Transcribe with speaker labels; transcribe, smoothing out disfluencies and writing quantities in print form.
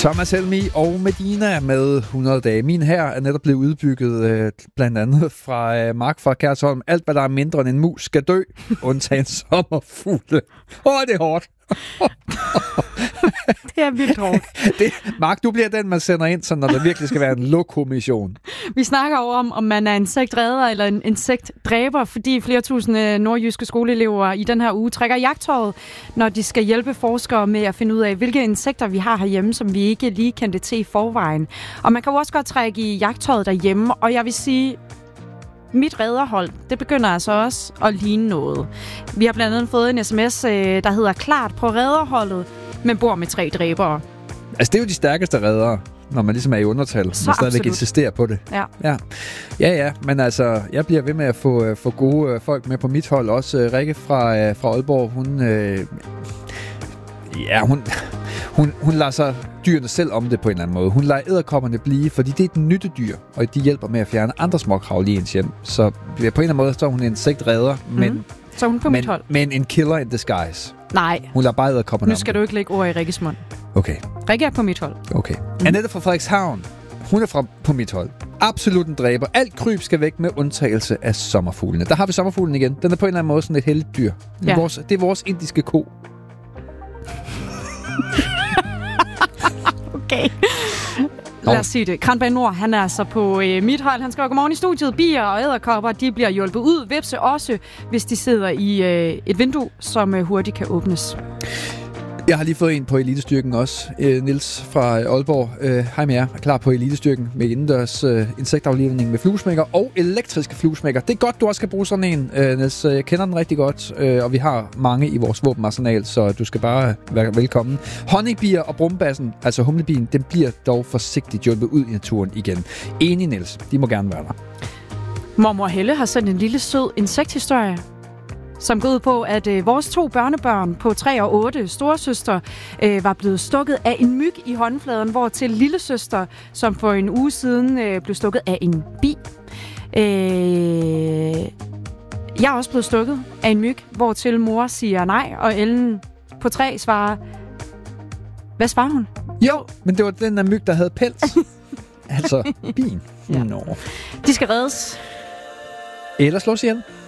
Speaker 1: Thomas Helmi og Medina med 100 dage. Min her er netop blevet udbygget blandt andet fra Mark fra Kærsholm. Alt, hvad der er mindre end en mus, skal dø, undtagen sommerfugle. Det er hårdt.
Speaker 2: Det er vildt hårdt.
Speaker 1: Mark, du bliver den, man sender ind, så når der virkelig skal være en lokomission.
Speaker 2: Vi snakker jo om man er insektredder eller en insektdræber, fordi flere tusinde nordjyske skoleelever i den her uge trækker jagttøjet, når de skal hjælpe forskere med at finde ud af, hvilke insekter vi har herhjemme, som vi ikke lige kendte til i forvejen. Og man kan jo også godt trække i jagttøjet derhjemme, og jeg vil sige, mit redderhold, det begynder altså også at ligne noget. Vi har blandt andet fået en sms, der hedder klart på redderholdet, men bor med 3 dræbere.
Speaker 1: Altså, det er jo de stærkeste reddere, når man ligesom er i undertal, og stadigvæk insisterer på det. Ja, men altså, jeg bliver ved med at få gode folk med på mit hold. Også Rikke fra Aalborg, hun lader sig dyrene selv om det på en eller anden måde. Hun lader edderkopperne blive, fordi det er et nyttedyr, og de hjælper med at fjerne andre småkrav lige i ens hjem. Så på en eller anden måde så er hun en insektredder,
Speaker 2: så hun på mit hold.
Speaker 1: Men en killer in disguise.
Speaker 2: Nej.
Speaker 1: Hun lader bare edderkopperne om.
Speaker 2: Nu skal du ikke lægge ord i Rikkes mund.
Speaker 1: Okay.
Speaker 2: Rikke er på mit hold.
Speaker 1: Okay. Annette fra Frederikshavn, hun er på mit hold. Absolut en dræber. Alt kryb skal væk med undtagelse af sommerfuglene. Der har vi sommerfuglen igen. Den er på en eller anden måde sådan et heldigt dyr. Ja. Det er vores indiske ko.
Speaker 2: Okay. Lad os sige det. Kranberg Nord, han er altså på mit hold. Han skriver, godmorgen i studiet. Bier og edderkopper, de bliver hjulpet ud. Hvepse også, hvis de sidder i et vindue, som hurtigt kan åbnes.
Speaker 1: Jeg har lige fået en på Elitestyrken også. Niels fra Aalborg. Hej med jer. Er klar på Elitestyrken med indendørs insektaflivning med fluesmækker og elektriske fluesmækker. Det er godt, du også kan bruge sådan en, Niels. Jeg kender den rigtig godt, og vi har mange i vores våbenarsenal, så du skal bare være velkommen. Honningbier og brumbassen, altså humlebien, den bliver dog forsigtigt hjulpet ud i naturen igen. Enig, Niels. De må gerne være der.
Speaker 2: Mormor Helle har sendt en lille sød insekthistorie, som går ud på, at vores 2 børnebørn på 3 og 8, storesøster, var blevet stukket af en myg i håndfladen, hvor til lillesøster, som for en uge siden blev stukket af en bi. Jeg er også blevet stukket af en myg, hvor til mor siger nej, og Ellen på 3 svarer... Hvad svarer hun?
Speaker 1: Jo, men det var den der myg, der havde pels. Altså, bien.
Speaker 2: Ja. De skal reddes.
Speaker 1: Eller slås ihjel.